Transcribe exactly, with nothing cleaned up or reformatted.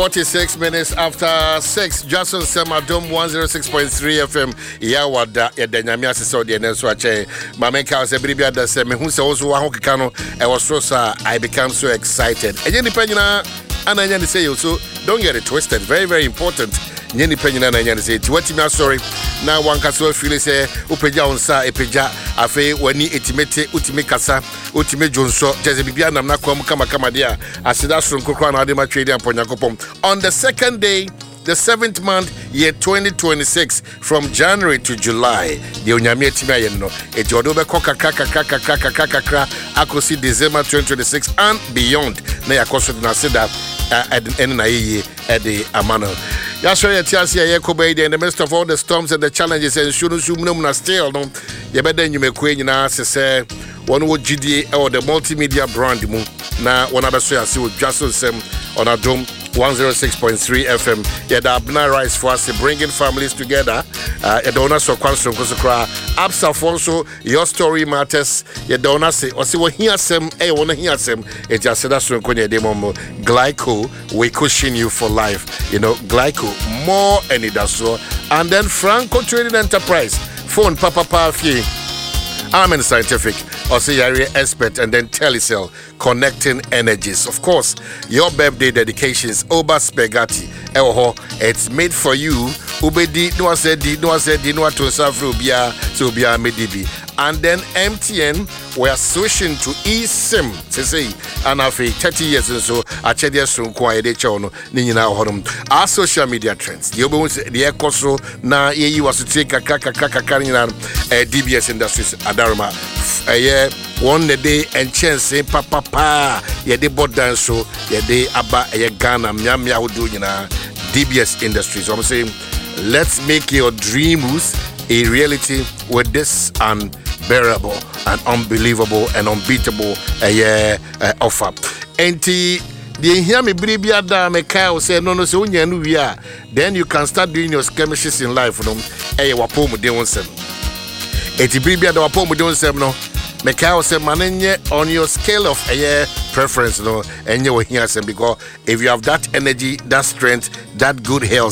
forty-six minutes after six, Jason Sema Dome one oh six point three F M. Ya wada ya danyamia sisa odi ene so ache. Mamenka was ebiribi ada se me hu se wo so wa ho keka no e was so sa I become so excited. Enye nipa nyina ana nya ni say you so don't get it twisted. Very very important. Nye nipa nyina na nya ni say ti watimi sorry. Na wanka so feel say upeja onsa epeja afi wani etimete utimi kasa utimi jonso jeze bibia nam na kwam kama kama dia asida so nkokra na ade ma twedi amponyakopom on the second day, the seventh month, year twenty twenty-six, from January to July. The onyame etimi aye no eti odo be koka kaka kaka kaka kaka kaka akosi December twenty twenty-six and beyond. Na yakoso na seda en na ye at the amano. Yasho ya tiasi ya yekobe in the midst of all the storms and the challenges and shunu shumnum na still no yebeda nyumekwe nyina sese one wo G D A or the multimedia brand mu na one abeso ya si wo Jason Sem on Adom one oh six point three F M. Yeah, the Abna Rise for us bringing families together. Uh, yeah, the owner so kwansum kusukra. Absa also your story matters. Yeah, the owner say or see what hear sem. Eh, wanna hear sem. It just said that so kwenye demo Glyco we cushion you for life. You know, Glyco more and it does so. And then Franco Trading Enterprise phone Papa Pafi. I'm in scientific, also area expert, and then Telecel connecting energies. Of course, your birthday dedications, Oba Spaghetti. Eho, it's made for you. Ubedi no said di no said di no to Safrobia, so be a medibi. And then M T N, we are switching to eSIM. To say, and after thirty years or so, I check their soon quiet chono, Nina Hodum. Our social media trends. The Obos, the Ecoso, na ye was to take a kaka kaka carrying D B S Industries, Adarma. A year, one day, and chance, say, papa, pa, ye de bot dance show, ye de abba, ye Ghana, miam ya do, you know, D B S Industries. I'm saying, let's make your dreams a reality with this unbearable and unbelievable and unbeatable uh, yeah, uh, offer. And the hear me bribia da me kai say no no so nya no wi a then you can start doing your skirmishes in life no eh wapo mu de wonsem. Eti bribia da wapo mu de wonsem no me kai say manenye on your scale of a uh, preference no enye wo hia sem because if you have that energy, that strength, that good health